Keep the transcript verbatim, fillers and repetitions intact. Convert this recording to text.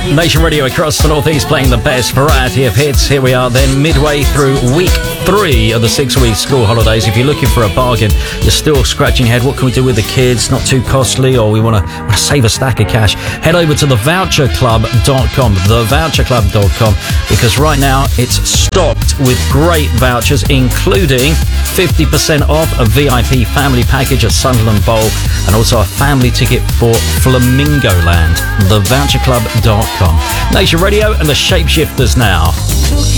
Nation Radio across the Northeast playing the best variety of hits. Here we are then midway through week three of the six-week school holidays. If you're looking for a bargain, you're still scratching your head, what can we do with the kids? Not too costly, or we want to save a stack of cash. Head over to the voucher club dot com, the voucher club dot com, because right now it's stocked with great vouchers, including fifty percent off a V I P family package at Sunderland Bowl and also a family ticket for Flamingo Land. the voucher club dot com. Nation Radio and the Shapeshifters now.